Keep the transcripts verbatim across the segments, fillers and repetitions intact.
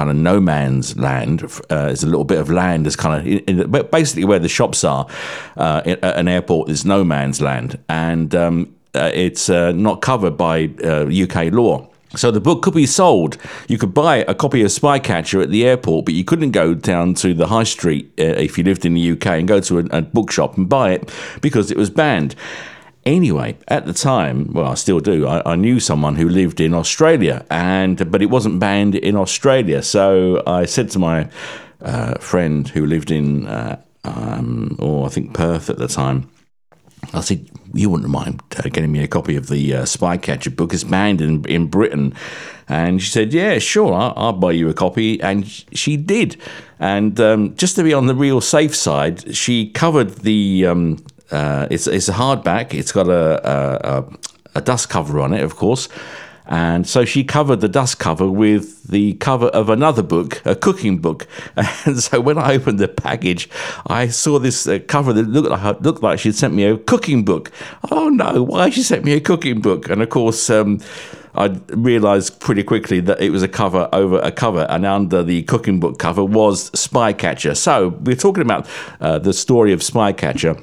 kind of no man's land. Uh, it's a little bit of land that's kind of in, in, basically where the shops are. Uh, at an airport is no man's land, and um, uh, it's uh, not covered by uh, U K law. So the book could be sold. You could buy a copy of Spycatcher at the airport, but you couldn't go down to the high street uh, if you lived in the U K and go to a, a bookshop and buy it because it was banned. Anyway, at the time, well, I still do, I, I knew someone who lived in Australia, and but it wasn't banned in Australia. So I said to my uh, friend who lived in, uh, um, or I think Perth at the time, I said, you wouldn't mind uh, getting me a copy of the uh, Spycatcher book. It's banned in, in Britain. And she said, yeah, sure, I'll, I'll buy you a copy. And she did. And um, just to be on the real safe side, she covered the... Um, Uh, it's it's a hardback. It's got a, a a dust cover on it, of course, and so she covered the dust cover with the cover of another book, a cooking book. And so when I opened the package, I saw this uh, cover that looked like looked like she'd sent me a cooking book. Oh no! Why she sent me a cooking book? And of course, um, I realised pretty quickly that it was a cover over a cover, and under the cooking book cover was Spycatcher. So we're talking about uh, the story of Spycatcher.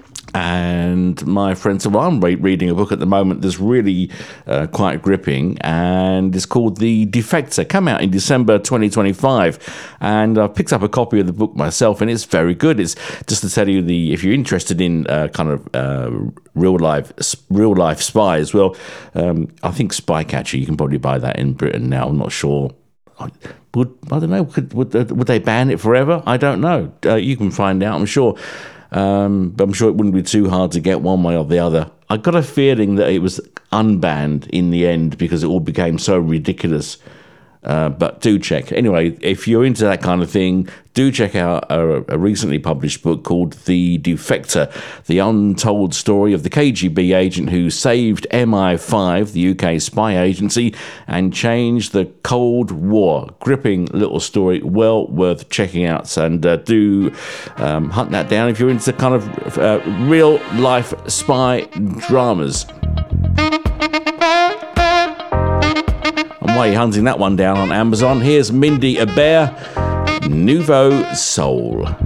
And my friend said, well, I'm re- reading a book at the moment that's really uh, quite gripping, and it's called The Defector. Come out in December twenty twenty-five, and I picked up a copy of the book myself, and it's very good. It's just to tell you, the if you're interested in uh, kind of uh, real life real life spies, well, um, I think Spycatcher, you can probably buy that in Britain now. I'm not sure. Would I don't know? Could, would would they ban it forever? I don't know. Uh, you can find out, I'm sure. Um, but I'm sure it wouldn't be too hard to get one way or the other. I got a feeling that it was unbanned in the end because it all became so ridiculous. Uh, but do check. Anyway, if you're into that kind of thing, do check out a, a recently published book called The Defector, the untold story of the K G B agent who saved M I five, the U K spy agency, and changed the Cold War. Gripping little story, well worth checking out. And uh, do um, hunt that down if you're into kind of uh, real-life spy dramas. While you're hunting that one down on Amazon, here's Mindy Abair, Nouveau Soul.